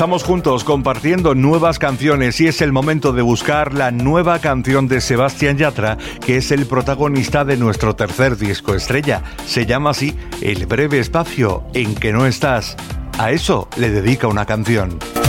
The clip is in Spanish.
estamos juntos compartiendo nuevas canciones y es el momento de buscar la nueva canción de Sebastián Yatra, que es el protagonista de nuestro tercer disco estrella. Se llama así El breve espacio en que no estás. A eso le dedica una canción.